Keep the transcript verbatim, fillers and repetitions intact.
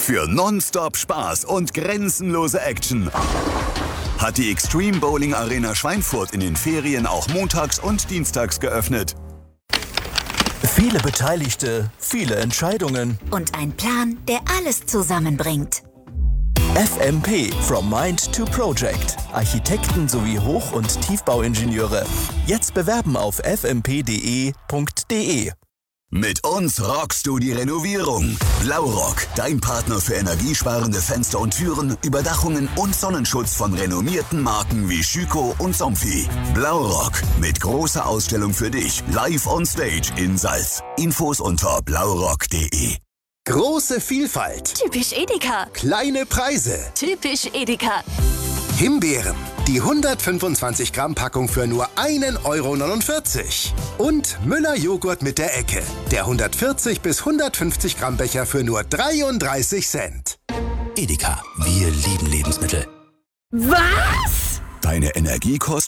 Für nonstop Spaß und grenzenlose Action hat die Extreme Bowling Arena Schweinfurt in den Ferien auch montags und dienstags geöffnet. Viele Beteiligte, viele Entscheidungen. Und ein Plan, der alles zusammenbringt. F M P, From Mind to Project. Architekten sowie Hoch- und Tiefbauingenieure. Jetzt bewerben auf f m p punkt d e punkt d e. Mit uns rockst du die Renovierung. Blaurock, dein Partner für energiesparende Fenster und Türen, Überdachungen und Sonnenschutz von renommierten Marken wie Schüco und Somfy. Blaurock, mit großer Ausstellung für dich, live on stage in Salz. Infos unter blaurock punkt d e. Große Vielfalt. Typisch Edeka. Kleine Preise. Typisch Edeka. Himbeeren. Die hundertfünfundzwanzig Gramm Packung für nur ein Euro neunundvierzig. Und Müller Joghurt mit der Ecke. Der hundertvierzig bis hundertfünfzig Gramm Becher für nur dreiunddreißig Cent. Edeka. Wir lieben Lebensmittel. Was? Deine Energiekosten